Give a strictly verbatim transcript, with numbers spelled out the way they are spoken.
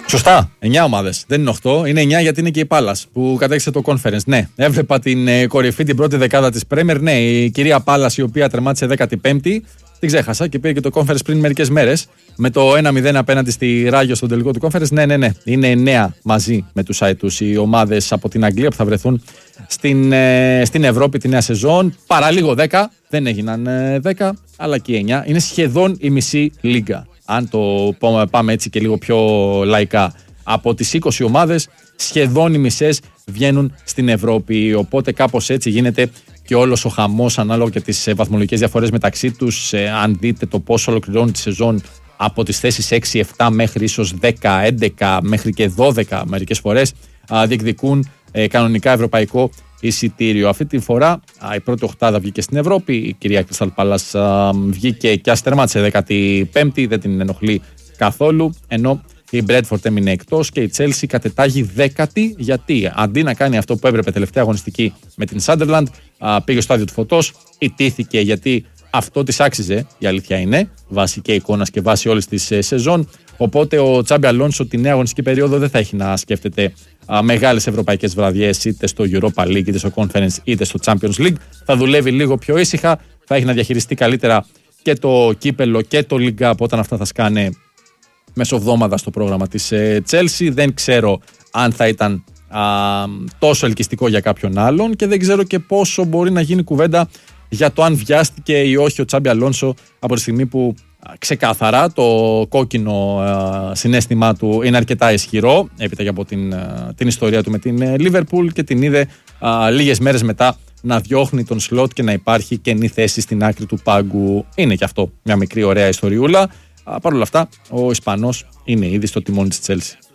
Σωστά. εννιά ομάδες. Δεν είναι οκτώ. Είναι εννιά γιατί είναι και η Πάλας που κατέκτησε το Conference. Ναι. Έβλεπα την ε, κορυφή, την πρώτη δεκάδα της Premier. Ναι, η κυρία Πάλας η οποία τερμάτισε δέκατη πέμπτη. Την ξέχασα και πήρε και το Conference πριν μερικές μέρες. Με το ένα μηδέν απέναντι στη Ράγιο στον τελικό του Conference. Ναι, ναι, ναι. Είναι εννιά μαζί με τους Άιτους οι ομάδες από την Αγγλία που θα βρεθούν στην, ε, στην Ευρώπη τη νέα σεζόν. Παραλίγο δέκα. Δεν έγιναν ε, δέκα, αλλά και εννιά. Είναι σχεδόν η μισή λίγκα. Αν το πάμε έτσι και λίγο πιο λαϊκά. Από τις είκοσι ομάδες, σχεδόν οι μισές βγαίνουν στην Ευρώπη. Οπότε κάπως έτσι γίνεται και όλος ο χαμός ανάλογα και τις βαθμολογικές διαφορές μεταξύ τους. Αν δείτε το πώς ολοκληρώνει τη σεζόν από τις θέσεις έξι επτά μέχρι ίσως δέκα έντεκα μέχρι και δώδεκα μερικές φορές διεκδικούν κανονικά ευρωπαϊκό εισιτήριο. Αυτή τη φορά η πρώτη οχτάδα βγήκε στην Ευρώπη. Η κυρία Crystal Palace βγήκε και ας τερμάτισε δέκατη πέμπτη, δεν την ενοχλεί καθόλου. Ενώ η Bradford έμεινε εκτός και η Chelsea κατετάγει δέκατη. Γιατί αντί να κάνει αυτό που έπρεπε τελευταία αγωνιστική με την Sunderland, πήγε στο άδειο του φωτός, ιτήθηκε γιατί αυτό της άξιζε, η αλήθεια είναι, βάσει και εικόνας και βάσει όλης της σεζόν. Οπότε ο Τσάμπι Αλόνσο τη νέα αγωνιστική περίοδο δεν θα έχει να σκέφτεται α, μεγάλες ευρωπαϊκές βραδιές είτε στο Europa League, είτε στο Conference, είτε στο Champions League. Θα δουλεύει λίγο πιο ήσυχα, θα έχει να διαχειριστεί καλύτερα και το κύπελο και το League Cup όταν αυτά θα σκάνε μεσοβδόμαδα στο πρόγραμμα της ε, Chelsea. Δεν ξέρω αν θα ήταν α, τόσο ελκυστικό για κάποιον άλλον και δεν ξέρω και πόσο μπορεί να γίνει κουβέντα για το αν βιάστηκε ή όχι ο Τσάμπι Αλόνσο από τη στιγμή που ξεκάθαρα το κόκκινο α, συναίσθημά του είναι αρκετά ισχυρό έπειτα και από την, α, την ιστορία του με την Liverpool και την είδε α, λίγες μέρες μετά να διώχνει τον Σλότ και να υπάρχει καινή θέση στην άκρη του πάγκου. Είναι και αυτό μια μικρή ωραία ιστοριούλα. Παρ' όλα αυτά ο Ισπανός είναι ήδη στο τιμόνι της Chelsea.